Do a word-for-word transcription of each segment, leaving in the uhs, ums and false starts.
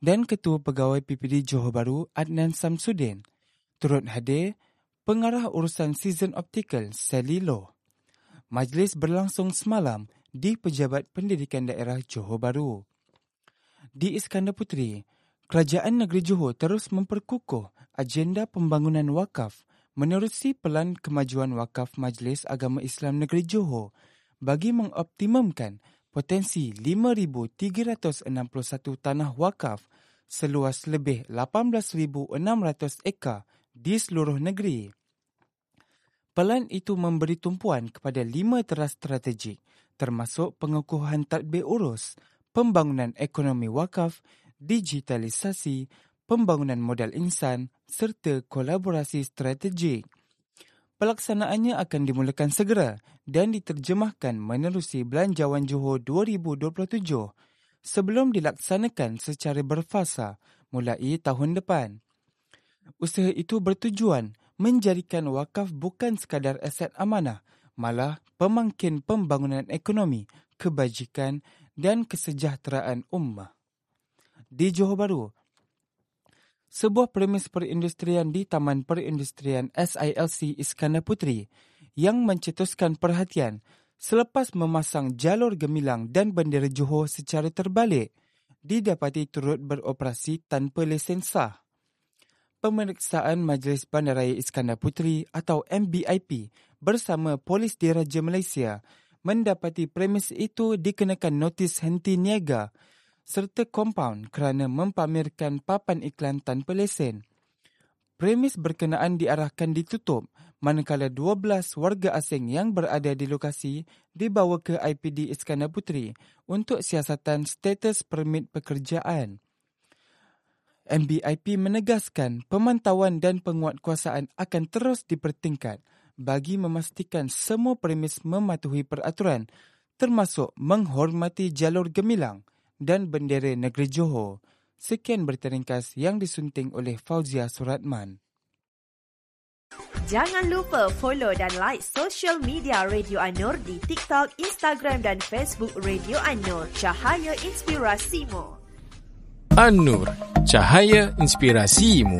dan Ketua Pegawai P P D Johor Bahru Adnan Samsudin. Turut hadir Pengarah Urusan Season Optical Sally Loh. Majlis berlangsung semalam di Pejabat Pendidikan Daerah Johor Bahru. Di Iskandar Puteri, Kerajaan Negeri Johor terus memperkukuh agenda pembangunan wakaf menerusi Pelan Kemajuan Wakaf Majlis Agama Islam Negeri Johor bagi mengoptimumkan potensi lima ribu tiga ratus enam puluh satu tanah wakaf seluas lebih lapan belas ribu enam ratus ekar di seluruh negeri. Pelan itu memberi tumpuan kepada lima teras strategik termasuk pengukuhan tadbir urus, pembangunan ekonomi wakaf, digitalisasi, pembangunan modal insan serta kolaborasi strategik. Pelaksanaannya akan dimulakan segera dan diterjemahkan menerusi Belanjawan Johor dua ribu dua puluh tujuh sebelum dilaksanakan secara berfasa mulai tahun depan. Usaha itu bertujuan menjadikan wakaf bukan sekadar aset amanah, malah pemangkin pembangunan ekonomi, kebajikan dan kesejahteraan ummah. Di Johor Bahru, sebuah premis perindustrian di Taman Perindustrian S I L C Iskandar Puteri yang mencetuskan perhatian selepas memasang jalur gemilang dan bendera Johor secara terbalik didapati turut beroperasi tanpa lesen sah. Pemeriksaan Majlis Bandaraya Iskandar Puteri atau M B I P bersama Polis Diraja Malaysia mendapati premis itu dikenakan notis henti niaga serta kompaun kerana mempamerkan papan iklan tanpa lesen. Premis berkenaan diarahkan ditutup manakala dua belas warga asing yang berada di lokasi dibawa ke I P D Iskandar Puteri untuk siasatan status permit pekerjaan. M B I P menegaskan pemantauan dan penguatkuasaan akan terus dipertingkat bagi memastikan semua premis mematuhi peraturan termasuk menghormati jalur gemilang dan bendera negeri Johor. Sekian berita ringkas yang disunting oleh Fauzia Suratman. Jangan lupa follow dan like social media Radio An-Nur di TikTok, Instagram dan Facebook Radio An-Nur. Cahaya inspirasimu. An-Nur, cahaya inspirasimu.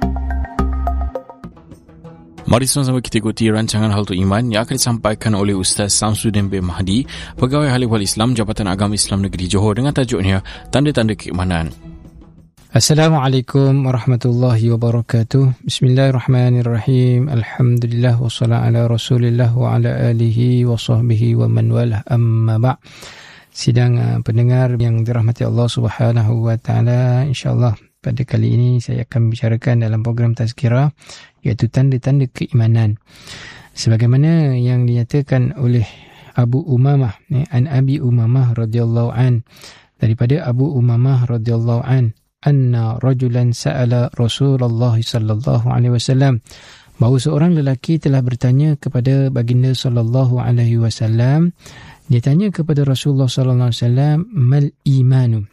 Mari sama-sama kita ikuti rancangan Haltu Iman yang akan disampaikan oleh Ustaz Samsudin bin Mahdi, Pegawai Khalifah Islam Jabatan Agama Islam Negeri Johor dengan tajuknya Tanda-Tanda Keimanan. Assalamualaikum warahmatullahi wabarakatuh. Bismillahirrahmanirrahim. Alhamdulillah wassalatu ala Rasulillah wa ala alihi wa sahbihi wa man walah, amma ba'. Sidang uh, pendengar yang dirahmati Allah Subhanahu wa taala, insya-Allah pada kali ini saya akan bicarakan dalam program tazkirah iaitu tanda-tanda keimanan. Sebagaimana yang dinyatakan oleh Abu Umamah, eh, an Abi Umamah radhiyallahu an, daripada Abu Umamah radhiyallahu an, anna rajulan sa'ala Rasulullah sallallahu alaihi wasallam, bahawa seorang lelaki telah bertanya kepada baginda sallallahu alaihi wasallam. Dia tanya kepada Rasulullah sallallahu alaihi wasallam, mal imanu,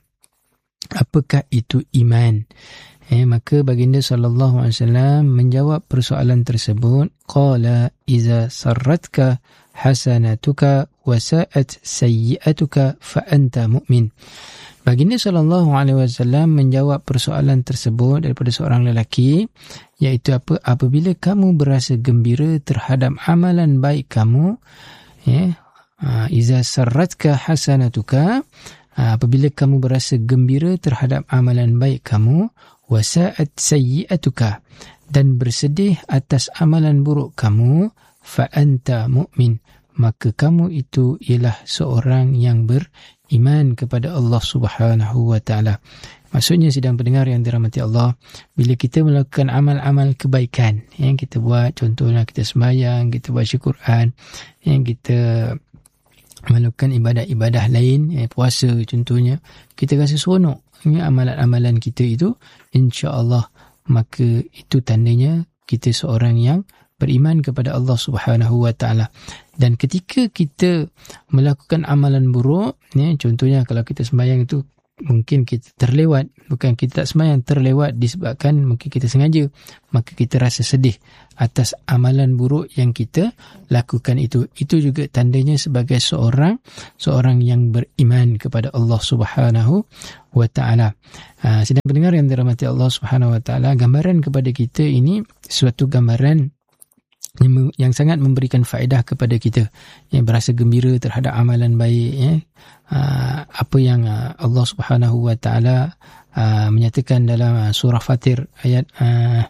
apakah itu iman? Eh, maka baginda sallallahu alaihi wasallam menjawab persoalan tersebut, qala iza sarratka hasanatuka wa sa'at sayyi'atuka fa anta mu'min. Baginda sallallahu alaihi wasallam menjawab persoalan tersebut daripada seorang lelaki, iaitu apa? Apabila kamu berasa gembira terhadap amalan baik kamu, ya, iza sarratka hasanatuka, apabila kamu berasa gembira terhadap amalan baik kamu, wasa'at sayyi'atuka, dan bersedih atas amalan buruk kamu, fa anta mu'min, maka kamu itu ialah seorang yang beriman kepada Allah Subhanahu wa taala. Maksudnya, sidang pendengar yang dirahmati Allah, bila kita melakukan amal-amal kebaikan yang kita buat, contohnya kita sembahyang, kita baca Quran, yang kita melakukan ibadah-ibadah lain, eh, puasa contohnya, kita rasa seronok ya, amalan-amalan kita itu, insya-Allah maka itu tandanya kita seorang yang beriman kepada Allah Subhanahu wa taala. Dan ketika kita melakukan amalan buruk, ya, contohnya kalau kita sembahyang itu mungkin kita terlewat, bukan kita tak sembahyang, terlewat disebabkan mungkin kita sengaja, maka kita rasa sedih atas amalan buruk yang kita lakukan itu. Itu juga tandanya sebagai seorang seorang yang beriman kepada Allah Subhanahu wa taala. Uh, sedang pendengar yang dirahmati Allah Subhanahu wa taala, gambaran kepada kita ini suatu gambaran yang, yang sangat memberikan faedah kepada kita, yang berasa gembira terhadap amalan baik, ya. Uh, apa yang uh, Allah Subhanahu wa taala uh, menyatakan dalam uh, surah Fatir ayat uh,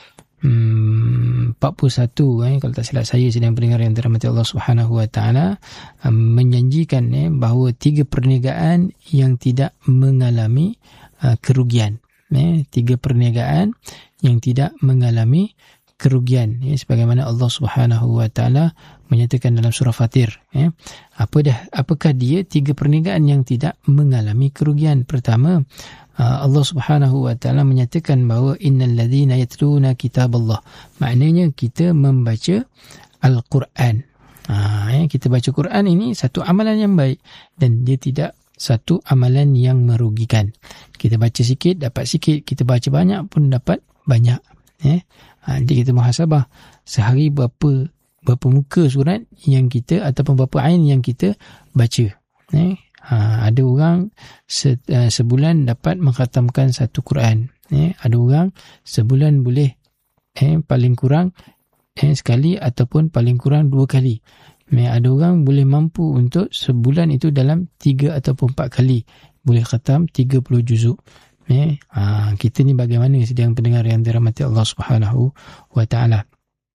hmm, empat puluh satu, eh, kalau tak silap saya sedang pendengar yang dirahmati Allah Subhanahu wa taala, uh, menjanjikan eh, bahawa tiga perniagaan yang tidak mengalami uh, kerugian, eh, tiga perniagaan yang tidak mengalami kerugian, ya, sebagaimana Allah Subhanahu wa taala menyatakan dalam surah Fatir, ya. Apa dah apakah dia tiga perniagaan yang tidak mengalami kerugian? Pertama, Allah Subhanahu wa taala menyatakan bahawa innal ladzina yatluna kitaballah, maknanya kita membaca Al-Quran. Ha, ya, kita baca Quran ini satu amalan yang baik dan dia tidak satu amalan yang merugikan. Kita baca sikit dapat sikit, kita baca banyak pun dapat banyak, ya. Ha, jadi kita muhasabah sehari berapa berapa muka surat yang kita ataupun berapa ain yang kita baca. Eh? Ha, ada orang se, uh, sebulan dapat mengkhatamkan satu Quran. Eh? Ada orang sebulan boleh eh, paling kurang eh, sekali ataupun paling kurang dua kali. Eh, ada orang boleh mampu untuk sebulan itu dalam tiga ataupun empat kali boleh khatam tiga puluh juzuk. Eh, ha, kita ni bagaimana sedang pendengar yang dirahmati Allah Subhanahu wa taala.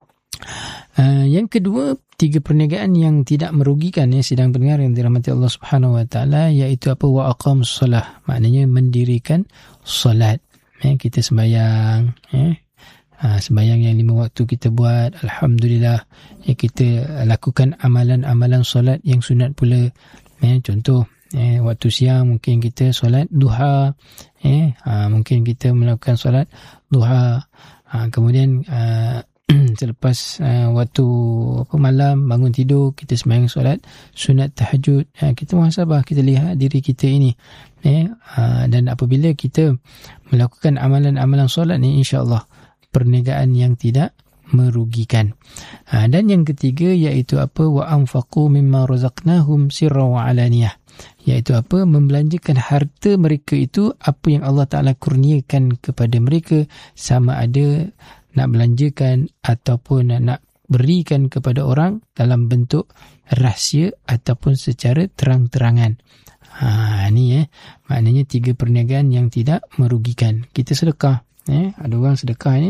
Uh, yang kedua, tiga perniagaan yang tidak merugikan, ya, sedang pendengar yang dirahmati Allah Subhanahu wa taala, iaitu apa? Wa aqamus solah, maknanya mendirikan solat. Eh, kita sembahyang, eh, uh, sembahyang yang lima waktu kita buat, alhamdulillah, ya, kita lakukan amalan-amalan solat yang sunat pula. Eh, contoh Eh, waktu siang mungkin kita solat duha, eh, ha, mungkin kita melakukan solat duha, ha, kemudian uh, selepas uh, waktu apa, malam bangun tidur kita sembahyang solat sunat tahajud. Ha, kita muhasabah, kita lihat diri kita ini, eh, ha, dan apabila kita melakukan amalan-amalan solat ni, insya-Allah perniagaan yang tidak merugikan. Ha, dan yang ketiga iaitu apa? Wa anfaqu mimma razaqnahum sirran wa alaniyah, iaitu apa? Membelanjakan harta mereka itu apa yang Allah Ta'ala kurniakan kepada mereka, sama ada nak belanjakan ataupun nak berikan kepada orang dalam bentuk rahsia ataupun secara terang-terangan. Ha, ni eh, maknanya tiga perniagaan yang tidak merugikan. Kita sedekah, eh, ada orang sedekah ni,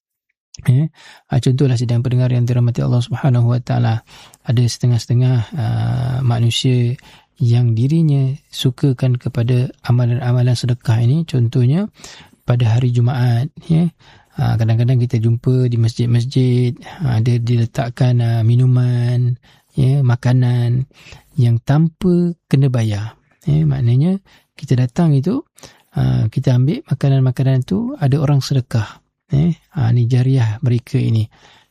eh, contohlah sedang pendengar yang dirahmati Allah Subhanahu wa taala, ada setengah-setengah uh, manusia yang dirinya sukakan kepada amalan-amalan sedekah ini. Contohnya pada hari Jumaat, ya, kadang-kadang kita jumpa di masjid-masjid ada diletakkan minuman, ya, makanan yang tanpa kena bayar. Ya, maknanya kita datang itu, kita ambil makanan-makanan itu, ada orang sedekah. Ya, ini jariah mereka ini.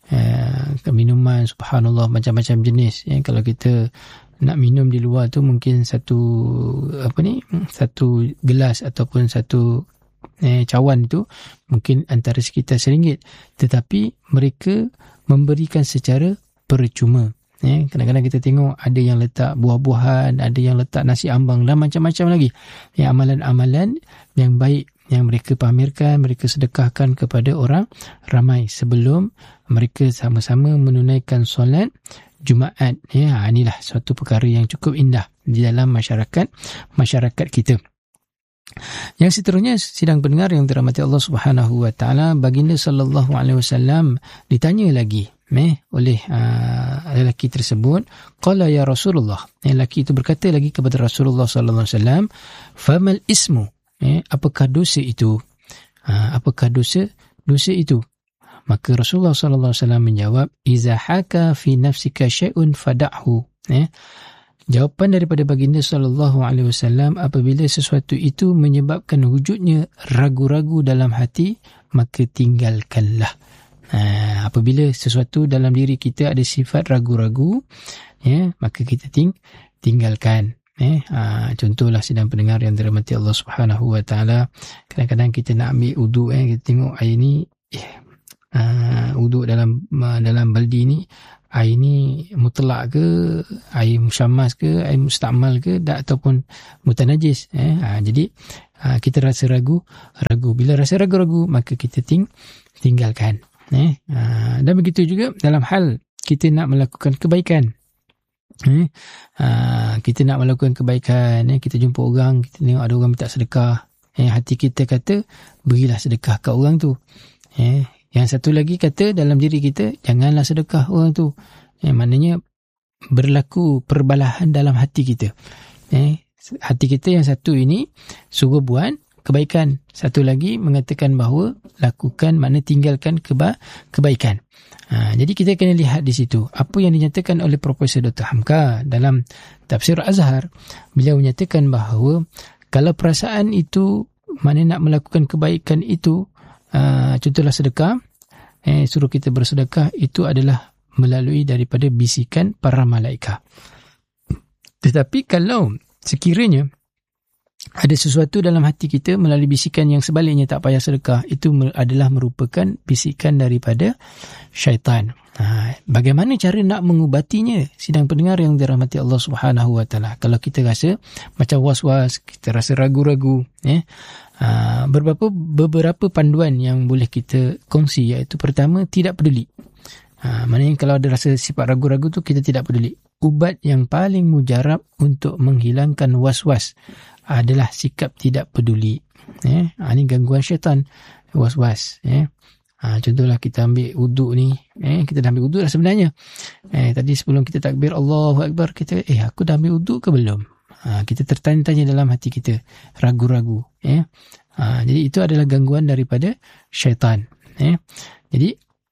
Minuman, subhanallah, macam-macam jenis. Ya, kalau kita nak minum di luar tu mungkin satu apa ni satu gelas ataupun satu eh, cawan tu mungkin antara sekitar seringgit, tetapi mereka memberikan secara percuma. Eh, kadang-kadang kita tengok ada yang letak buah-buahan, ada yang letak nasi ambang dan macam-macam lagi. Ya, amalan-amalan yang baik yang mereka pamerkan, mereka sedekahkan kepada orang ramai sebelum mereka sama-sama menunaikan solat Jumaat. Ya, inilah suatu perkara yang cukup indah di dalam masyarakat masyarakat kita. Yang seterusnya, sidang pendengar yang dirahmati Allah Subhanahu wa taala, baginda sallallahu alaihi wasallam ditanya lagi eh, oleh uh, lelaki tersebut. Qala ya Rasulullah, eh, lelaki itu berkata lagi kepada Rasulullah sallallahu alaihi wasallam, famal ismu, eh, apakah dosa itu? Uh, apakah dosa dosa itu? Maka Rasulullah sallallahu alaihi wasallam menjawab, iza haka fi nafsika syai'un fada'hu. Eh, jawapan daripada baginda sallallahu alaihi wasallam, apabila sesuatu itu menyebabkan wujudnya ragu-ragu dalam hati, maka tinggalkanlah. Uh, apabila sesuatu dalam diri kita ada sifat ragu-ragu, ya, maka kita ting tinggalkan. Eh, ha, contohlah sidang pendengar yang dirahmati Allah Subhanahu Wa Taala, kadang-kadang kita nak ambil uduk, eh, kita tengok air ni, eh, uh, uduk dalam uh, dalam baldi ni, air ni mutlak ke, air musyammas ke, air mustakmal ke, tak, ataupun mutanajis. Eh, ha, jadi uh, kita rasa ragu, ragu. Bila rasa ragu-ragu, maka kita ting tinggalkan. Eh, uh, dan begitu juga dalam hal kita nak melakukan kebaikan. Eh, uh, kita nak melakukan kebaikan, eh, kita jumpa orang, kita tengok ada orang minta sedekah, eh, hati kita kata berilah sedekah kat orang tu. Eh, yang satu lagi kata dalam diri kita, janganlah sedekah orang tu. Eh, maknanya berlaku perbalahan dalam hati kita. Eh, hati kita yang satu ini suruh buat kebaikan, satu lagi mengatakan bahawa lakukan, makna tinggalkan keba kebaikan. Ha, jadi kita kena lihat di situ apa yang dinyatakan oleh Profesor Doktor Hamka dalam Tafsir Azhar. Beliau menyatakan bahawa kalau perasaan itu, mana nak melakukan kebaikan itu, uh, contohlah sedekah, eh, suruh kita bersedekah, itu adalah melalui daripada bisikan para malaikat. Tetapi kalau sekiranya ada sesuatu dalam hati kita melalui bisikan yang sebaliknya, tak payah sedekah, itu adalah merupakan bisikan daripada syaitan. Ha, bagaimana cara nak mengubatinya? Sidang pendengar yang dirahmati Allah Subhanahu Wa Taala. Kalau kita rasa macam was-was, kita rasa ragu-ragu, eh, ha, beberapa beberapa panduan yang boleh kita kongsi, iaitu pertama, tidak peduli. Ha, maknanya kalau ada rasa sifat ragu-ragu tu, kita tidak peduli. Ubat yang paling mujarab untuk menghilangkan was-was adalah sikap tidak peduli. Eh, ha, ini gangguan syaitan, was-was. Eh, ha, contohlah kita ambil uduk ni, eh, kita dah ambil uduk dah sebenarnya. Eh, tadi sebelum kita takbir Allahu Akbar, kita, eh, aku dah ambil uduk ke belum? Ha, kita tertanya-tanya dalam hati kita, ragu-ragu. Eh, ha, jadi itu adalah gangguan daripada syaitan. Eh, jadi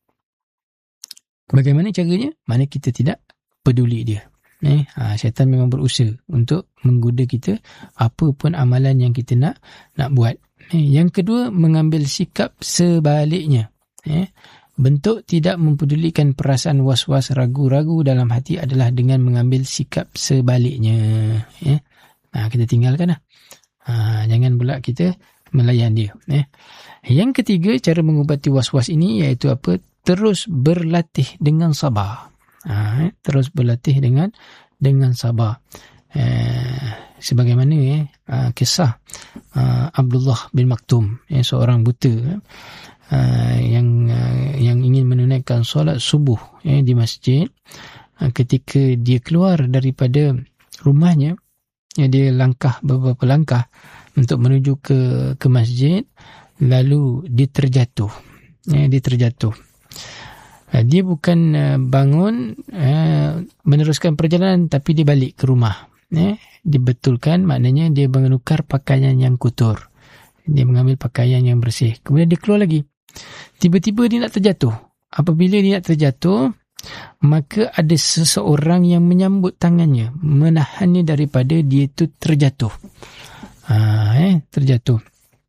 bagaimana caranya? Mana kita tidak peduli dia. Eh, ha, syaitan memang berusaha untuk menggoda kita apa pun amalan yang kita nak nak buat. Eh, yang kedua, mengambil sikap sebaliknya. Eh, bentuk tidak mempedulikan perasaan was-was, ragu-ragu dalam hati adalah dengan mengambil sikap sebaliknya. Eh, ha, kita tinggalkan lah. Ha, jangan pula kita melayan dia. Eh, yang ketiga, cara mengubati was-was ini iaitu apa? Terus berlatih dengan sabar. Ha, terus berlatih dengan dengan sabar. Eh, sebagaimana eh, uh, kisah uh, Abdullah bin Maktum, eh, seorang buta uh, yang uh, yang ingin menunaikan solat subuh eh, di masjid. Uh, ketika dia keluar daripada rumahnya, eh, dia langkah beberapa langkah untuk menuju ke ke masjid, lalu dia terjatuh. Eh, dia terjatuh. Dia bukan bangun meneruskan perjalanan, tapi dia balik ke rumah. Eh, dibetulkan, maknanya dia menukar pakaian yang kotor. Dia mengambil pakaian yang bersih. Kemudian dia keluar lagi. Tiba-tiba dia nak terjatuh. Apabila dia nak terjatuh, maka ada seseorang yang menyambut tangannya, menahannya daripada dia itu terjatuh. Ha, eh, terjatuh.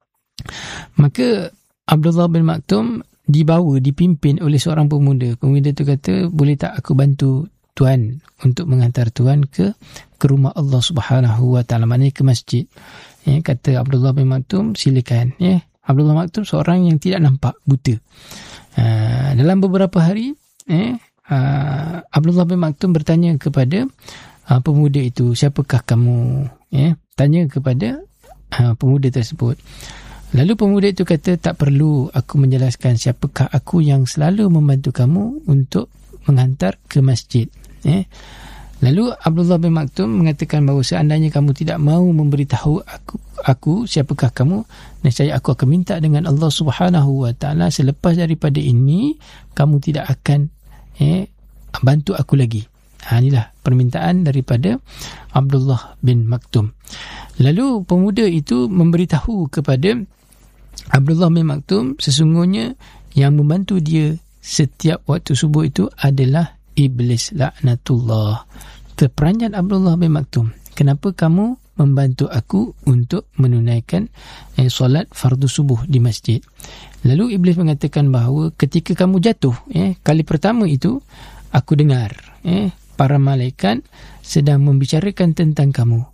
Maka Abdullah bin Maktum dibawa, dipimpin oleh seorang pemuda. Pemuda itu kata, boleh tak aku bantu Tuan untuk menghantar Tuan ke ke rumah Allah Subhanahu Wa Taala, maknanya ke masjid. Eh, kata Abdullah bin Maktum, silakan. Eh, Abdullah bin Maktum seorang yang tidak nampak, buta. Uh, dalam beberapa hari, eh, uh, Abdullah bin Maktum bertanya kepada uh, pemuda itu, siapakah kamu? Eh, tanya kepada uh, pemuda tersebut. Lalu pemuda itu kata, tak perlu aku menjelaskan siapakah aku yang selalu membantu kamu untuk menghantar ke masjid. Eh? Lalu Abdullah bin Maktum mengatakan bahawa seandainya kamu tidak mahu memberitahu aku, aku siapakah kamu, nescaya aku akan minta dengan Allah Subhanahu Wa Taala, selepas daripada ini kamu tidak akan eh, bantu aku lagi. Ha, inilah permintaan daripada Abdullah bin Maktum. Lalu pemuda itu memberitahu kepada Abdullah bin Maktum, sesungguhnya yang membantu dia setiap waktu subuh itu adalah iblis laknatullah. Terperanjat Abdullah bin Maktum, kenapa kamu membantu aku untuk menunaikan eh, solat fardu subuh di masjid? Lalu iblis mengatakan bahawa ketika kamu jatuh, eh, kali pertama itu aku dengar eh, para malaikat sedang membicarakan tentang kamu.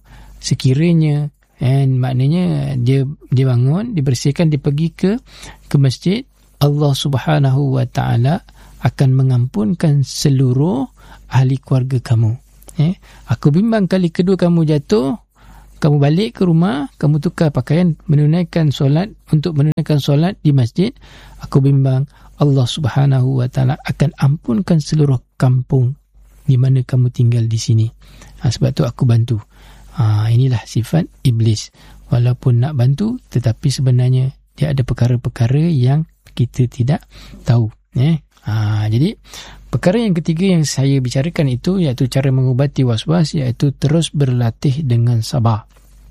sekiranya and maknanya dia dia bangun, dibersihkan, dia pergi ke ke masjid, Allah Subhanahu wa taala akan mengampunkan seluruh ahli keluarga kamu. Eh, aku bimbang kali kedua kamu jatuh, kamu balik ke rumah, kamu tukar pakaian, menunaikan solat, untuk menunaikan solat di masjid, aku bimbang Allah Subhanahu wa taala akan ampunkan seluruh kampung di mana kamu tinggal di sini. Ha, sebab tu aku bantu. Ha, inilah sifat iblis. Walaupun nak bantu, tetapi sebenarnya dia ada perkara-perkara yang kita tidak tahu. Eh? Ha, jadi perkara yang ketiga yang saya bicarakan itu iaitu cara mengubati was-was, iaitu terus berlatih dengan sabar.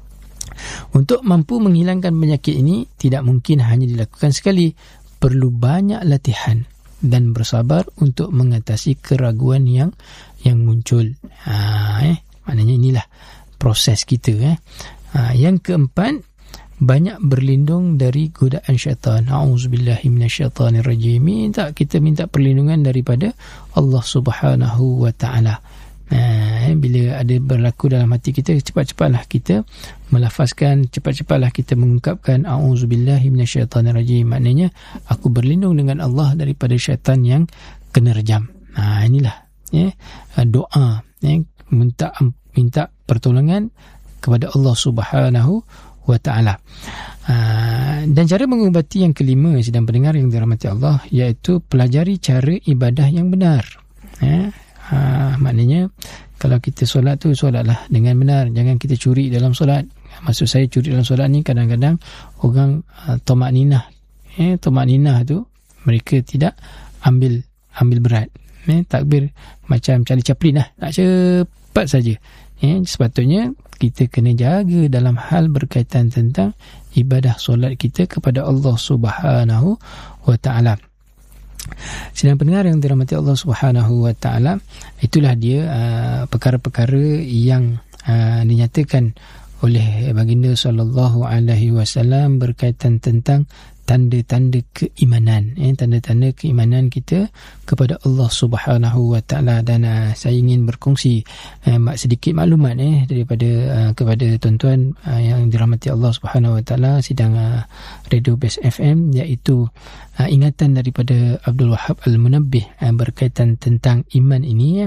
Untuk mampu menghilangkan penyakit ini tidak mungkin hanya dilakukan sekali, perlu banyak latihan dan bersabar untuk mengatasi keraguan yang yang muncul. Ha, eh, maknanya inilah proses kita. Eh. Ha, yang keempat, banyak berlindung dari godaan syaitan. A'udzubillahi minasyaitanirrajim. Minta kita minta perlindungan daripada Allah Subhanahu wa taala. Ha, bila ada berlaku dalam hati kita, cepat-cepatlah kita melafazkan, cepat-cepatlah kita mengungkapkan a'udzubillahi minasyaitanirrajim. Maknanya aku berlindung dengan Allah daripada syaitan yang kena rejam. Ha, inilah ya, doa ya, minta minta pertolongan kepada Allah Subhanahu wa ta'ala. Uh, dan cara mengubati yang kelima, sedang pendengar yang dirahmati Allah, iaitu pelajari cara ibadah yang benar. Ya? Uh, maknanya kalau kita solat tu, solatlah dengan benar, jangan kita curi dalam solat. Maksud saya curi dalam solat ni, kadang-kadang orang uh, tomak ninah. Eh, tomak ninah tu mereka tidak ambil ambil berat. Eh, takbir macam Charlie Chaplin lah, nak cepat saja. Eh, sepatutnya kita kena jaga dalam hal berkaitan tentang ibadah solat kita kepada Allah Subhanahu wa taala. Sedang pendengar yang dirahmati Allah Subhanahu wa taala, itulah dia uh, perkara-perkara yang uh, dinyatakan oleh baginda sallallahu alaihi wasallam berkaitan tentang tanda-tanda keimanan, eh, tanda-tanda keimanan kita kepada Allah Subhanahu wa taala. Dan uh, saya ingin berkongsi uh, sedikit maklumat eh daripada uh, kepada tuan-tuan uh, yang dirahmati Allah Subhanahu wa taala sidang uh, Radio Best F M, iaitu uh, ingatan daripada Abdul Wahab Al-Munabbih uh, berkaitan tentang iman ini.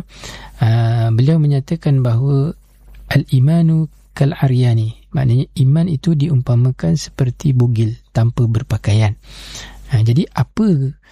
Uh, beliau menyatakan bahawa al-imanu kal-aryani, maknanya iman itu diumpamakan seperti bugil tanpa berpakaian. Ha, jadi apa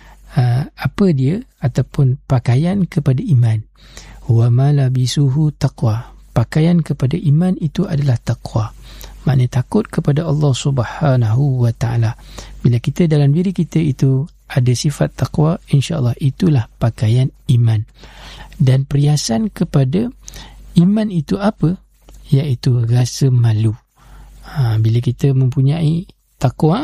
uh, apa dia ataupun pakaian kepada iman? Wa ma labisuhu taqwa. Pakaian kepada iman itu adalah taqwa. Maknanya takut kepada Allah Subhanahu wa taala. Bila kita dalam diri kita itu ada sifat taqwa, insya-Allah itulah pakaian iman. Dan perhiasan kepada iman itu apa? Iaitu rasa malu. Ha, bila kita mempunyai takwa,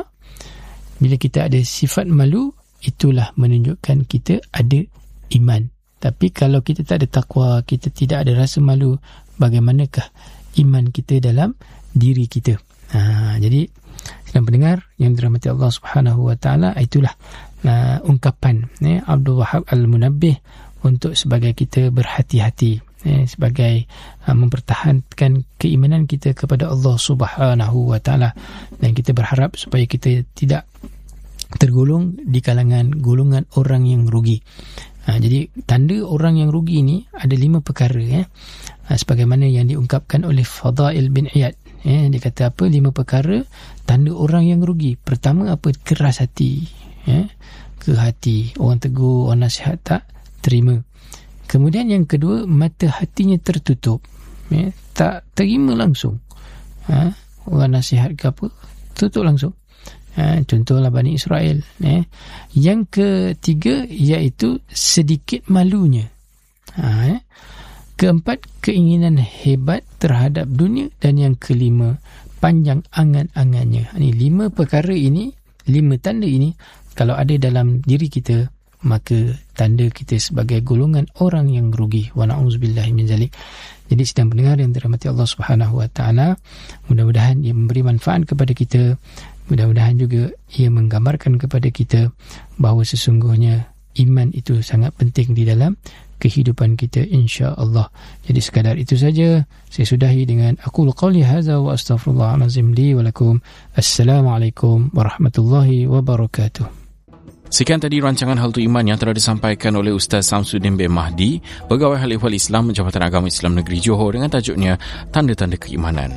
bila kita ada sifat malu, itulah menunjukkan kita ada iman. Tapi kalau kita tak ada takwa, kita tidak ada rasa malu, bagaimanakah iman kita dalam diri kita? Ha, jadi sedang pendengar yang dirahmati Allah Subhanahu wa taala, itulah uh, ungkapan eh, Abdul Wahab Al-Munabbih untuk sebagai kita berhati-hati, eh, sebagai uh, mempertahankan keimanan kita kepada Allah Subhanahu wa taala, dan kita berharap supaya kita tidak tergolong di kalangan golongan orang yang rugi. Ha, jadi tanda orang yang rugi ini ada lima perkara, eh. Ha, sebagaimana yang diungkapkan oleh Fadail bin Iyad. Eh, dia kata apa? Lima perkara tanda orang yang rugi. Pertama apa? Keras hati. Eh, ke hati. Orang tegur, orang nasihat tak terima. Kemudian yang kedua, mata hatinya tertutup. Eh, tak terima langsung. Ha, orang nasihat ke apa? Tutup langsung. Ha, contohlah Bani Israel. Eh. Yang ketiga iaitu sedikit malunya. Ha, eh. Keempat, keinginan hebat terhadap dunia. Dan yang kelima, panjang angan-angannya. Ini lima perkara ini, lima tanda ini, kalau ada dalam diri kita, maka tanda kita sebagai golongan orang yang rugi. Wa na'udzubillahi min zalik. Jadi sedang pendengar yang dirahmati Allah Subhanahu wa taala, mudah-mudahan ia memberi manfaat kepada kita. Mudah-mudahan juga ia menggambarkan kepada kita bahawa sesungguhnya iman itu sangat penting di dalam kehidupan kita insya-Allah. Jadi sekadar itu saja. Saya sudahi dengan aqulu qawli hadza wa astaghfirullahalazim li wa lakum. Assalamualaikum warahmatullahi wabarakatuh. Sekian tadi rancangan Hal Tu Iman yang telah disampaikan oleh Ustaz Samsudin bin Mahdi, Pegawai Hal Ehwal Islam Jabatan Agama Islam Negeri Johor, dengan tajuknya Tanda-Tanda Keimanan.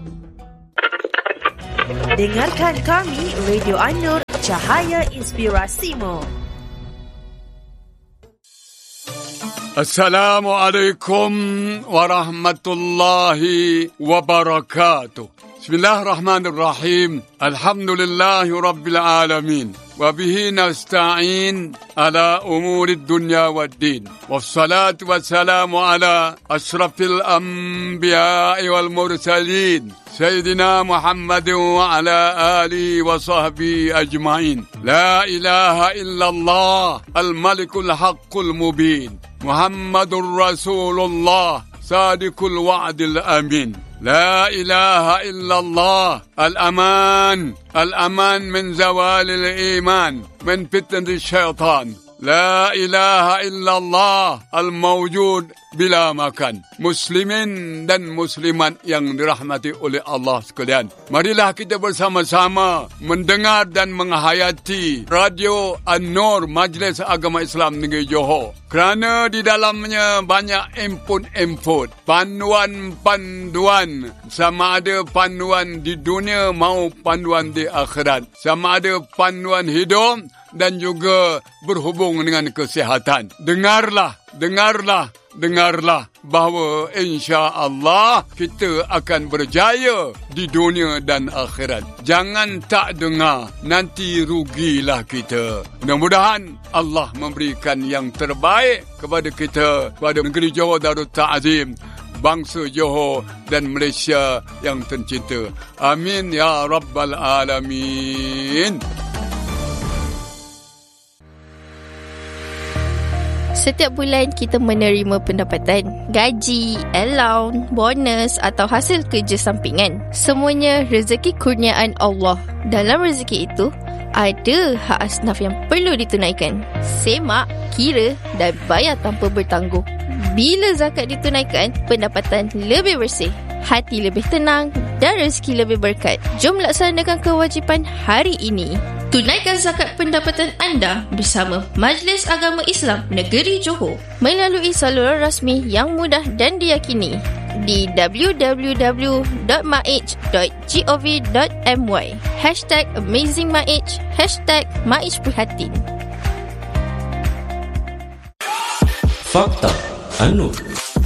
Dengarkan kami Radio An-Nur, Cahaya Inspirasimu. Assalamualaikum warahmatullahi wabarakatuh. Bismillahirrahmanirrahim. Alhamdulillahi rabbil alamin. Wabihi nasta'in ala umuri dunya waddin. Wassalatu wassalamu ala ashrafil anbiya'i wal mursalin. Sayyidina Muhammad wa ala alihi wa sahbihi ajma'in. La ilaha illallah al-malikul haqqul mubin. Muhammadur Rasulullah Sadiqul Wa'dil Amin. La ilaha illallah Al-Aman Al-Aman min zawalil iman min fitnatil syaitan. La ilaha illallah Al-Mawjud bila makan. Muslimin dan muslimat yang dirahmati oleh Allah sekalian, marilah kita bersama-sama mendengar dan menghayati Radio An-Nur Majlis Agama Islam Negeri Johor, kerana di dalamnya banyak input-input, panduan-panduan, sama ada panduan di dunia maupun panduan di akhirat, sama ada panduan hidup dan juga berhubung dengan kesihatan. Dengarlah, dengarlah, dengarlah bahawa insya-Allah kita akan berjaya di dunia dan akhirat. Jangan tak dengar, nanti rugilah kita. Mudah-mudahan Allah memberikan yang terbaik kepada kita, kepada negeri Johor Darut Ta'zim, bangsa Johor dan Malaysia yang tercinta. Amin ya rabbal alamin. Setiap bulan kita menerima pendapatan, gaji, allowance, bonus atau hasil kerja sampingan. Semuanya rezeki kurniaan Allah. Dalam rezeki itu, ada hak asnaf yang perlu ditunaikan. Semak, kira dan bayar tanpa bertangguh. Bila zakat ditunaikan, pendapatan lebih bersih, hati lebih tenang dan rezeki lebih berkat. Jom laksanakan kewajipan hari ini. Tunaikan zakat pendapatan anda bersama Majlis Agama Islam Negeri Johor melalui saluran rasmi yang mudah dan diyakini di w w w dot maij dot gov dot my. Hashtag AmazingMaij, Hashtag Maij Prihatin. Fakta An-Nur.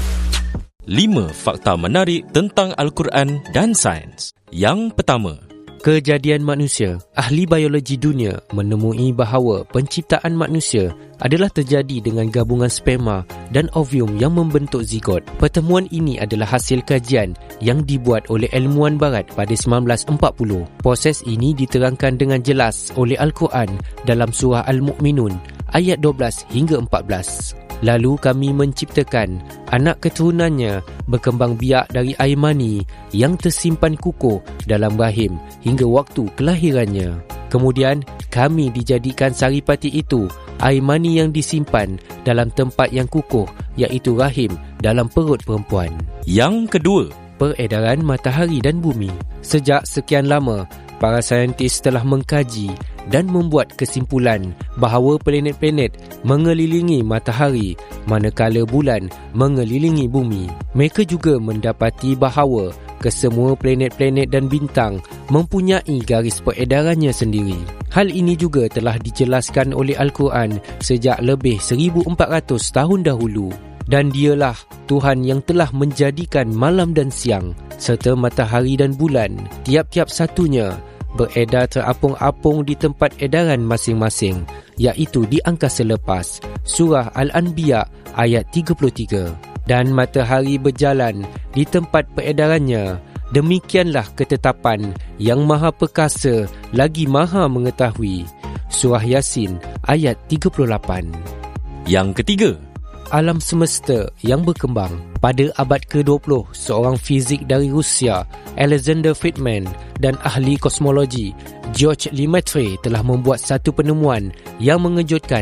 Lima fakta menarik tentang Al-Quran dan sains. Yang pertama, kejadian manusia. Ahli biologi dunia menemui bahawa penciptaan manusia adalah terjadi dengan gabungan sperma dan ovium yang membentuk zigot. Pertemuan ini adalah hasil kajian yang dibuat oleh ilmuwan barat pada sembilan belas empat puluh. Proses ini diterangkan dengan jelas oleh Al-Quran dalam surah Al-Mu'minun ayat dua belas hingga empat belas. Lalu kami menciptakan anak keturunannya berkembang biak dari air mani yang tersimpan kukuh dalam rahim hingga waktu kelahirannya. Kemudian kami dijadikan saripati itu, air mani yang disimpan dalam tempat yang kukuh, iaitu rahim dalam perut perempuan. Yang kedua, peredaran matahari dan bumi. Sejak sekian lama, para saintis telah mengkaji dan membuat kesimpulan bahawa planet-planet mengelilingi matahari manakala bulan mengelilingi bumi. Mereka juga mendapati bahawa kesemua planet-planet dan bintang mempunyai garis peredarannya sendiri. Hal ini juga telah dijelaskan oleh Al-Quran sejak lebih seribu empat ratus tahun dahulu. Dan dialah Tuhan yang telah menjadikan malam dan siang serta matahari dan bulan, tiap-tiap satunya beredar terapung-apung di tempat edaran masing-masing, iaitu di angkasa lepas. Surah Al-Anbiya ayat tiga puluh tiga. Dan matahari berjalan di tempat peredarannya. Demikianlah ketetapan yang maha perkasa lagi maha mengetahui. Surah Yasin ayat tiga puluh lapan. Yang ketiga, alam semesta yang berkembang. Pada abad ke dua puluh, seorang fizik dari Rusia, Alexander Friedman, dan ahli kosmologi George Lemaitre telah membuat satu penemuan yang mengejutkan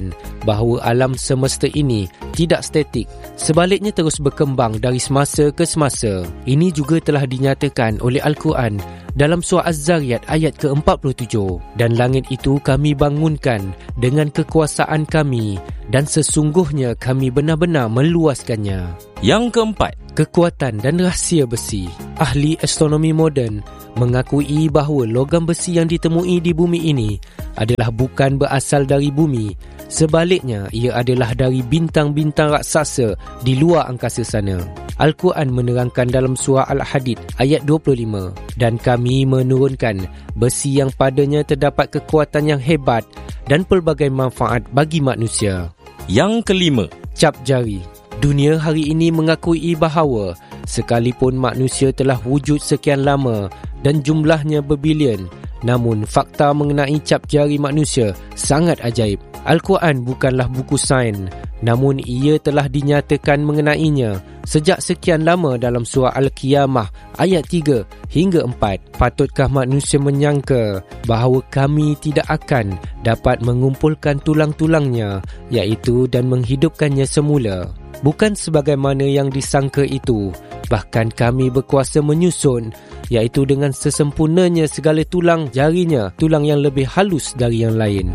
bahawa alam semesta ini tidak statik, sebaliknya terus berkembang dari semasa ke semasa. Ini juga telah dinyatakan oleh Al-Quran dalam surah Az-Zariyat ayat ke empat puluh tujuh. Dan langit itu kami bangunkan dengan kekuasaan kami, dan sesungguhnya kami benar-benar meluaskannya. Yang keempat, kekuatan dan rahsia besi. Ahli astronomi moden mengakui bahawa logam besi yang ditemui di bumi ini adalah bukan berasal dari bumi. Sebaliknya, ia adalah dari bintang-bintang raksasa di luar angkasa sana. Al-Quran menerangkan dalam surah Al-Hadid ayat dua puluh lima, dan kami menurunkan besi yang padanya terdapat kekuatan yang hebat dan pelbagai manfaat bagi manusia. Yang kelima, cap jari. Dunia hari ini mengakui bahawa sekalipun manusia telah wujud sekian lama dan jumlahnya berbilion, namun fakta mengenai cap jari manusia sangat ajaib. Al-Quran bukanlah buku sains, namun ia telah dinyatakan mengenainya sejak sekian lama dalam surah Al-Qiyamah ayat tiga hingga empat. Patutkah manusia menyangka bahawa kami tidak akan dapat mengumpulkan tulang-tulangnya, iaitu dan menghidupkannya semula? Bukan sebagaimana yang disangka itu, bahkan kami berkuasa menyusun, iaitu dengan sesempurnanya segala tulang jarinya, tulang yang lebih halus dari yang lain.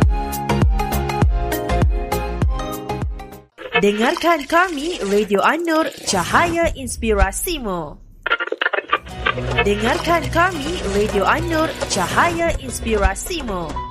Dengarkan kami Radio An-Nur, Cahaya Inspirasimu. Dengarkan kami Radio An-Nur, Cahaya Inspirasimu.